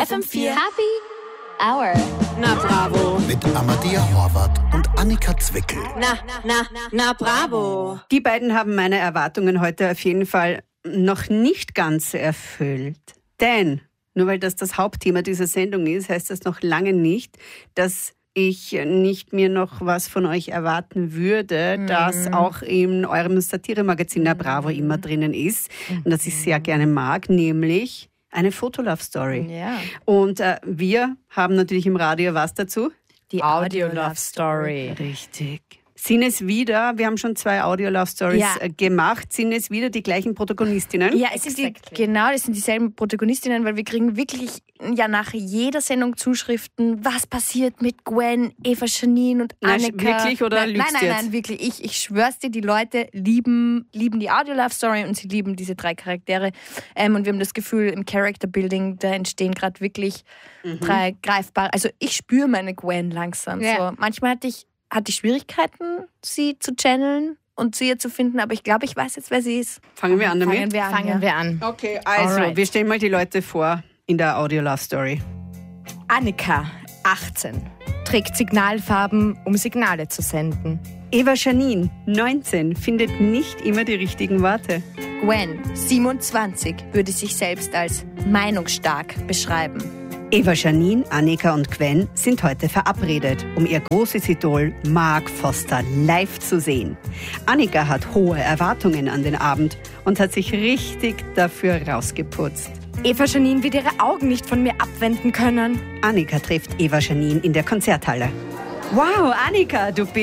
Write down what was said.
FM4 Happy Hour. Na bravo. Mit Amadia Horvath und Annika Zwickel. Na bravo. Die beiden haben meine Erwartungen heute auf jeden Fall noch nicht ganz erfüllt. Denn nur weil das Hauptthema dieser Sendung ist, heißt das noch lange nicht, dass ich nicht mir noch was von euch erwarten würde, das auch in eurem Satiremagazin Na Bravo immer drinnen ist und das ich sehr gerne mag, nämlich eine Fotolove-Story. Ja. Und wir haben natürlich im Radio was dazu? Die Audio-Love-Story. Richtig. Sind es wieder, wir haben schon 2 Audio-Love-Stories gemacht, sind es wieder die gleichen Protagonistinnen? Ja, es sind das sind dieselben Protagonistinnen, weil wir kriegen wirklich nach jeder Sendung Zuschriften, was passiert mit Gwen, Eva Janine und Annika. Wirklich oder lügst du jetzt? Nein, wirklich. Ich schwör's dir, die Leute lieben die Audio-Love-Story und sie lieben diese 3 Charaktere. Und wir haben das Gefühl, im Character-Building, da entstehen gerade wirklich 3 greifbare. Also ich spüre meine Gwen langsam. Ja. So. Manchmal hatte ich Schwierigkeiten, sie zu channeln und zu ihr zu finden, aber ich glaube, ich weiß jetzt, wer sie ist. Fangen wir an damit? Fangen wir an. Okay, also Alright. wir stellen mal die Leute vor in der Audio-Love-Story. Annika, 18, trägt Signalfarben, um Signale zu senden. Eva Janine, 19, findet nicht immer die richtigen Worte. Gwen, 27, würde sich selbst als meinungsstark beschreiben. Eva Janine, Annika und Gwen sind heute verabredet, um ihr großes Idol Mark Foster live zu sehen. Annika hat hohe Erwartungen an den Abend und hat sich richtig dafür rausgeputzt. Eva Janine wird ihre Augen nicht von mir abwenden können. Annika trifft Eva Janine in der Konzerthalle. Wow, Annika, du bist